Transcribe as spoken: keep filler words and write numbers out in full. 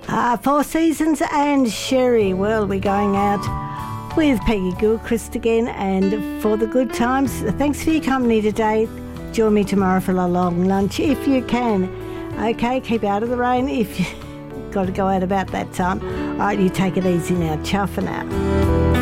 Uh, Four Seasons and Sherry. Well, we're going out with Peggy Gilchrist again, and for the good times. Thanks for your company today. Join me tomorrow for a long lunch if you can. Okay, keep out of the rain if you've got to go out about that time. All right, you take it easy now. Ciao for now.